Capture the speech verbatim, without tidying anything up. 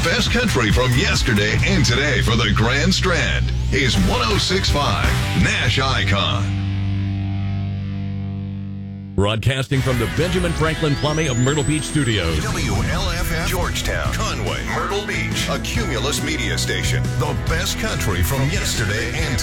best country from yesterday and today for the Grand Strand is one oh six point five Nash Icon. Broadcasting from the Benjamin Franklin Plumbing of Myrtle Beach Studios. W L F F Georgetown, Conway, Myrtle Beach, a Cumulus media station. The best country from yesterday and today.